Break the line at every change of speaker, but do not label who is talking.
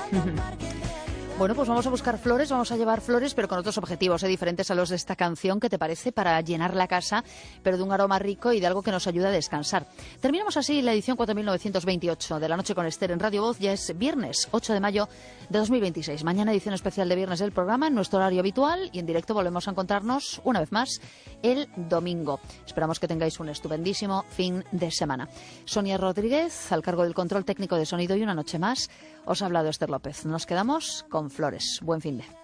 Bueno, pues vamos a buscar flores, vamos a llevar flores, pero con otros objetivos diferentes a los de esta canción. ¿Qué te parece? Para llenar la casa, pero de un aroma rico y de algo que nos ayuda a descansar. Terminamos así la edición 4928 de La Noche con Esther en Radio Voz. Ya es viernes 8 de mayo de 2026. Mañana edición especial de viernes del programa en nuestro horario habitual y en directo volvemos a encontrarnos una vez más el domingo. Esperamos que tengáis un estupendísimo fin de semana. Sonia Rodríguez, al cargo del control técnico de sonido, y una noche más os ha hablado Esther López. Nos quedamos con flores. Buen fin de.